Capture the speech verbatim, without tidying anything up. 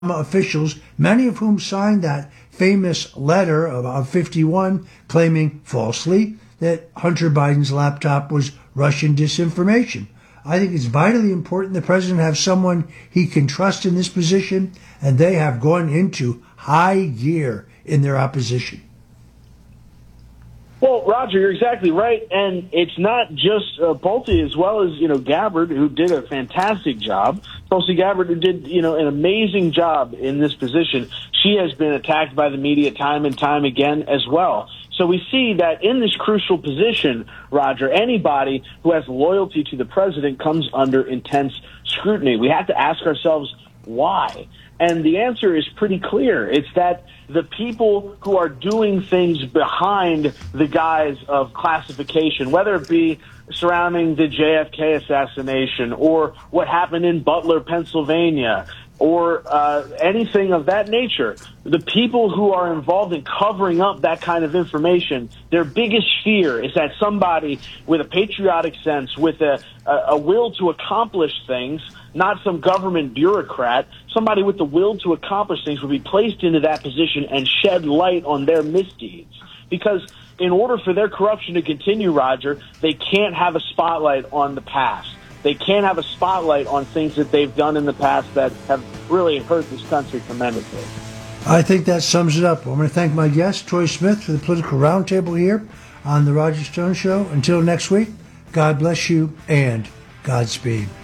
officials, many of whom signed that famous letter of fifty-one claiming falsely that Hunter Biden's laptop was Russian disinformation. I think it's vitally important the president have someone he can trust in this position, and they have gone into high gear in their opposition. Well, Roger, you're exactly right, and it's not just uh, Pulte as well as, you know, Gabbard, who did a fantastic job. Tulsi Gabbard, who did, you know, an amazing job in this position. She has been attacked by the media time and time again as well. So we see that in this crucial position, Roger, anybody who has loyalty to the president comes under intense scrutiny. We have to ask ourselves why. And the answer is pretty clear. It's that the people who are doing things behind the guise of classification, whether it be surrounding the J F K assassination or what happened in Butler, Pennsylvania, or uh, anything of that nature, the people who are involved in covering up that kind of information, their biggest fear is that somebody with a patriotic sense, with a, a, a will to accomplish things, not some government bureaucrat, somebody with the will to accomplish things would be placed into that position and shed light on their misdeeds. Because in order for their corruption to continue, Roger, they can't have a spotlight on the past. They can't have a spotlight on things that they've done in the past that have really hurt this country tremendously. I think that sums it up. I want to thank my guest, Troy Smith, for the Political Roundtable here on The Roger Stone Show. Until next week, God bless you and Godspeed.